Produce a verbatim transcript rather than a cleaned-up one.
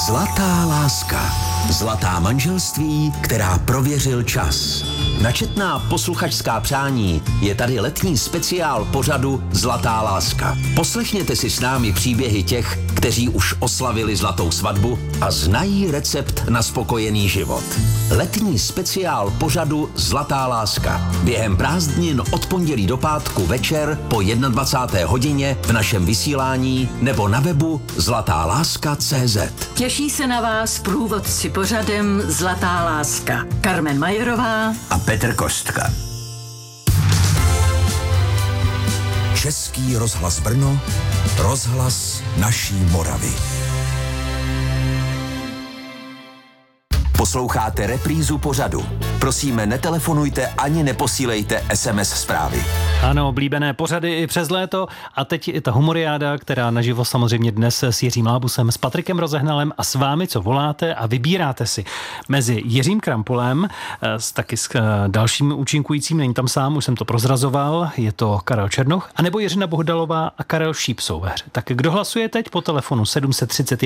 Zlatá láska. Zlatá manželství, která prověřil čas. Na četná posluchačská přání je tady letní speciál pořadu Zlatá láska. Poslechněte si s námi příběhy těch, kteří už oslavili zlatou svatbu a znají recept na spokojený život. Letní speciál pořadu Zlatá láska. Během prázdnin od pondělí do pátku večer po dvacáté první hodině v našem vysílání nebo na webu zlatá láska tečka cé zet. Těší se na vás průvodci pořadem Zlatá láska. Carmen Majerová A Petr Kostka. Český rozhlas Brno, rozhlas naší Moravy. Posloucháte reprízu pořadu. Prosíme, netelefonujte ani neposílejte es em es zprávy. Ano, oblíbené pořady i přes léto a teď i ta humoriáda, která naživo samozřejmě dnes s Jiřím Lábusem, s Patrikem Rozehnalem a s vámi, co voláte a vybíráte si mezi Jiřím Krampulem, s taky s dalším účinkujícím, není tam sám, už jsem to prozrazoval, je to Karel Černoch, anebo Jiřina Bohdalová a Karel Šíp jsou ve hře. Tak kdo hlasuje teď po telefonu sedm set třicet